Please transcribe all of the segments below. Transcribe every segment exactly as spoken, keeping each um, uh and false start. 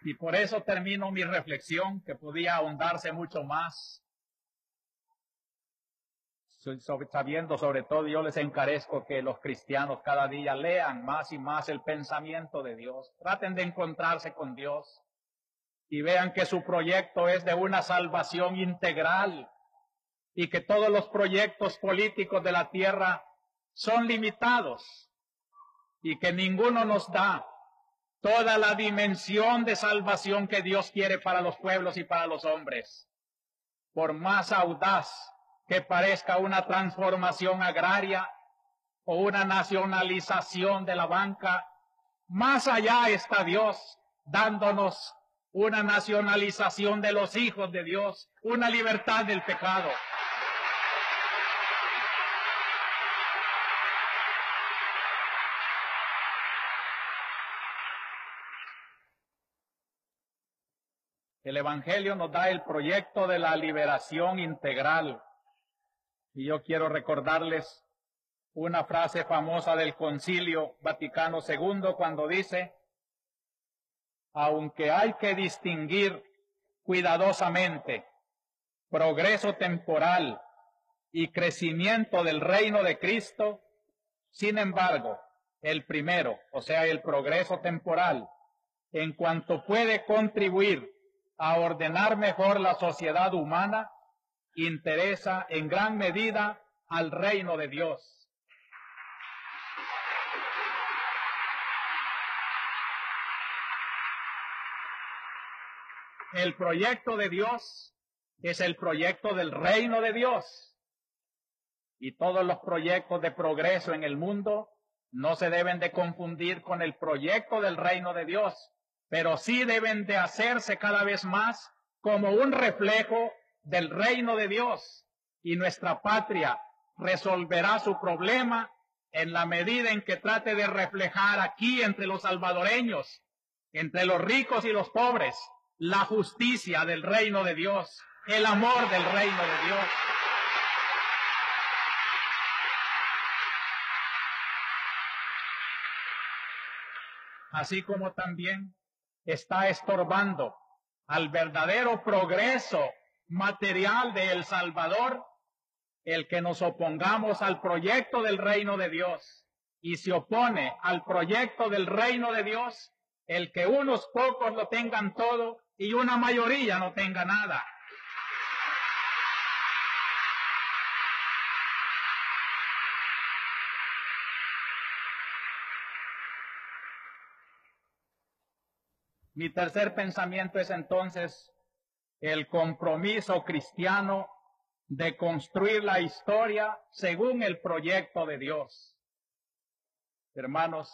Y por eso termino mi reflexión, que podía ahondarse mucho más. Sabiendo sobre todo, yo les encarezco que los cristianos cada día lean más y más el pensamiento de Dios. Traten de encontrarse con Dios y vean que su proyecto es de una salvación integral y que todos los proyectos políticos de la tierra son limitados y que ninguno nos da toda la dimensión de salvación que Dios quiere para los pueblos y para los hombres. Por más audaz que parezca una transformación agraria o una nacionalización de la banca, más allá está Dios dándonos una nacionalización de los hijos de Dios, una libertad del pecado. El Evangelio nos da el proyecto de la liberación integral. Y yo quiero recordarles una frase famosa del Concilio Vaticano segundo cuando dice: aunque hay que distinguir cuidadosamente progreso temporal y crecimiento del reino de Cristo, sin embargo, el primero, o sea, el progreso temporal, en cuanto puede contribuir a ordenar mejor la sociedad humana, interesa en gran medida al reino de Dios. El proyecto de Dios es el proyecto del reino de Dios. Y todos los proyectos de progreso en el mundo no se deben de confundir con el proyecto del reino de Dios, pero sí deben de hacerse cada vez más como un reflejo del reino de Dios, y nuestra patria resolverá su problema en la medida en que trate de reflejar aquí entre los salvadoreños, entre los ricos y los pobres, la justicia del reino de Dios, el amor del reino de Dios. Así como también está estorbando al verdadero progreso material de El Salvador el que nos opongamos al proyecto del reino de Dios, y se opone al proyecto del reino de Dios el que unos pocos lo tengan todo y una mayoría no tenga nada. Mi tercer pensamiento es entonces el compromiso cristiano de construir la historia según el proyecto de Dios. Hermanos,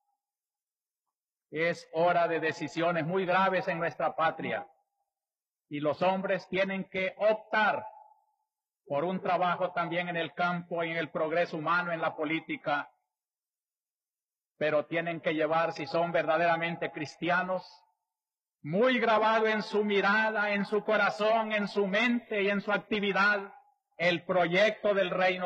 es hora de decisiones muy graves en nuestra patria y los hombres tienen que optar por un trabajo también en el campo, en el progreso humano, en la política, pero tienen que llevar, si son verdaderamente cristianos, muy grabado en su mirada, en su corazón, en su mente y en su actividad, el proyecto del reino